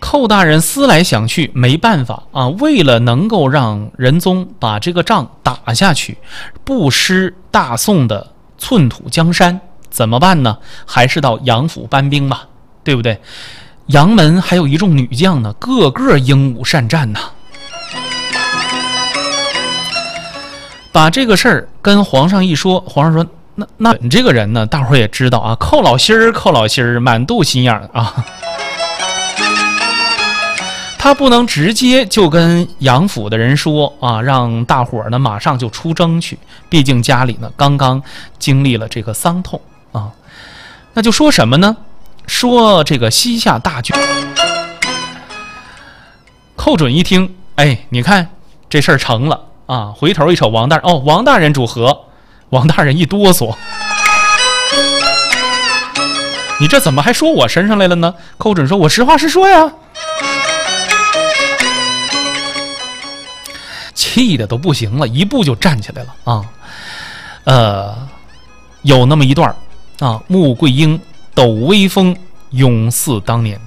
寇大人思来想去，没办法啊，为了能够让仁宗把这个仗打下去，不失大宋的寸土江山，怎么办呢？还是到杨府搬兵吧，对不对？杨门还有一众女将呢，个个英武善战呐。把这个事儿跟皇上一说，皇上说：“那你这个人呢，大伙儿也知道啊，寇老心儿，满肚心眼儿啊。”他不能直接就跟杨府的人说啊，让大伙儿呢马上就出征去，毕竟家里呢刚刚经历了这个丧痛啊。那就说什么呢？说这个西夏大军。寇准一听，哎，你看这事儿成了啊！回头一瞅王大人，哦，王大人主和，王大人一哆嗦，你这怎么还说我身上来了呢？寇准说：“我实话实说呀。”气的都不行了，一步就站起来了啊！有那么一段啊，穆桂英抖威风，永似当年。